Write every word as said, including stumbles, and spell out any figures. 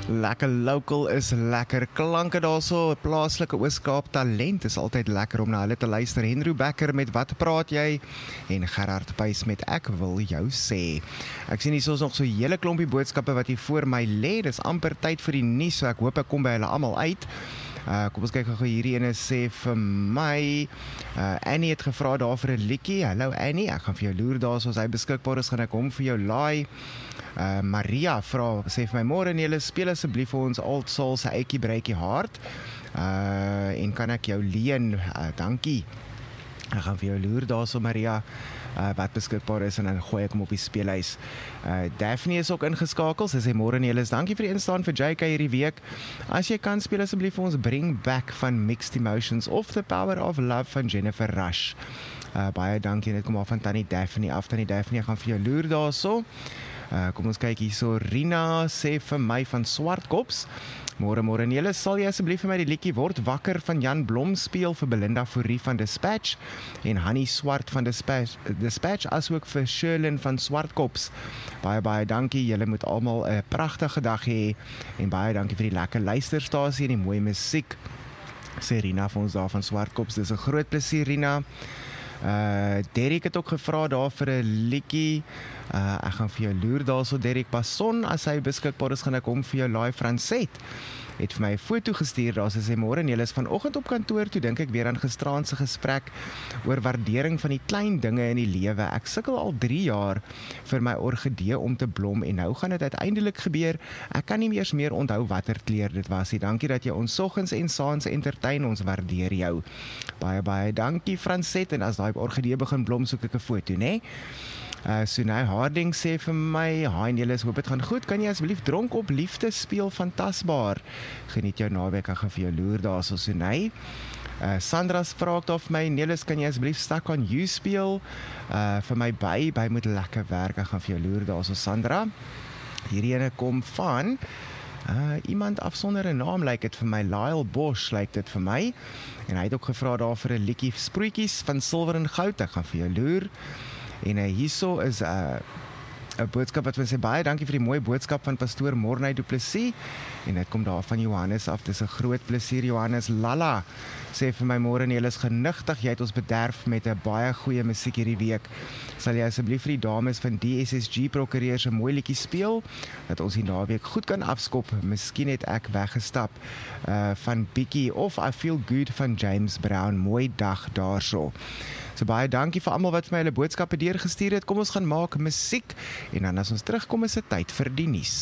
Lekker local is lekker klanke daarso, plaaslike Oos-Kaap talent is altyd lekker om na hulle te luister. Henry Becker met Wat praat jy? En Gerard Puys met Ek wil jou sê. Ek sien hier is nog so 'n hele klompie boodskappe wat hier voor my lê. Dis amper tyd vir die nuus, so ek hoop ek kom by hulle almal uit. Uh, kom ons kyk gou hierdie ene sê vir my, uh, Annie het gevra daar vir 'n liedjie. Hallo Annie, ek gaan vir jou loer daar, soos hy beskikbaar is, gaan ek hom vir jou laai. Uh, Maria vra, sê vir my, môre Nele, speel asseblief vir ons Old Soul se Eitjie Breakie Hart. Uh, en kan ek jou leen? Uh, dankie. Ek gaan vir jou loer daar so Maria, uh, wat beskikbaar is, en dan gooi ek hom op die speelhuis. Uh, Daphne is ook ingeskakel, sy sê môre Nelis, dankie vir die instaan vir J K hierdie week. As jy kan, speel asseblief vir ons Bring Back van Mixed Emotions of The Power of Love van Jennifer Rush. Uh, baie dankie, dit kom af van Tannie Daphne af. Tannie Daphne, ek gaan vir jou loer daar so. Uh, kom ons kyk hier so, Rina sê vir my van Swartkops, môre môre Nelis, sal jy asseblief vir my die liedjie Word Wakker van Jan Blom speel vir Belinda Fourie van Dispatch en Hannie Swart van Dispatch, Dispatch asook vir Sherlyn van Swartkops. Baie baie dankie, julle moet almal 'n pragtige dag hê en baie dankie vir die lekker luisterstasie en die mooi musiek. Sê Rina vir ons daar van Swartkops, dis 'n groot plesier Rina. Uh, Derek het ook gevra daar vir 'n liedjie. Uh, ek gaan vir jou loer daar so Derek Passon, as hy beskikbaar is, gaan ek hom vir jou laai. Franset het vir my 'n foto gestuur daar, sy sê môre Nelis, vanoggend op kantoor toe dink ek weer aan gisteraand se gesprek oor waardering van die klein dinge in die lewe. Ek sukkel al drie jaar vir my orgidee om te blom en nou gaan dit uiteindelik gebeur. Ek kan nie eers meer onthou watter kleur dit was nie. Dankie dat jy ons soggens en saans entertain, ons waardeer jou. Baie baie dankie Franset, en as daai orgidee begin blom, soek ek 'n foto, né? Uh, Sunay Harding sê vir my, hi Nelis, hoop dit gaan goed, kan jy asseblief Dronk op Liefde speel, fantasbaar. Geniet jou naweek, ek gaan vir jou loer daar so Sunay. Uh, Sandra vra daar vir my, Nelis, kan jy asseblief Stuck on You speel, uh, vir my by, by moet lekker werk, ek gaan vir jou loer daar so Sandra. Hierdie ene kom van Uh, iemand afsonder 'n naam, lyk dit vir my, Lyle Bosch lyk dit vir my, en hy het ook gevra daar vir 'n liedjie Sproetjies van Silwer en Goud, ek gaan vir jou loer. En uh, hierso is 'n uh, 'n boodskap wat ons sê, baie dankie vir die mooi boodskap van pastoor Morney Du Plessis, en dit kom daar van Johannes af, dis 'n groot plesier Johannes. Lala sê vir my, môre Nelis, genigtig, jy het ons bederf met 'n baie goeie musiek hierdie week. Sal jy asseblief vir die dames van D S S G Prokureurs 'n mooi liedjie speel, dat ons die naweek goed kan afskop. Miskien het ek weggestap uh, van Bikkie of I Feel Good van James Brown. Mooi dag daarso. So baie dankie vir almal wat vir my hulle boodskappe deurgestuur het. Kom ons gaan maak musiek, en dan as ons terugkom is dit tyd vir die nuus.